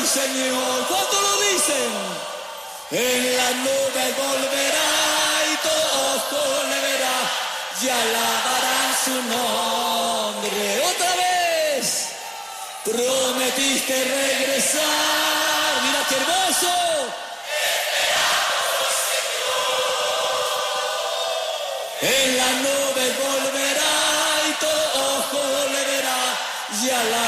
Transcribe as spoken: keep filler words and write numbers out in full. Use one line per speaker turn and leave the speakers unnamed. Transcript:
Señor. ¿Cuánto lo dicen? En la nube volverá y todo ojo le verá y alabarán su nombre. Otra vez, prometiste regresar. Mira qué hermoso. Esperamos, Señor. En la nube volverá y todo ojo le verá y alabarán.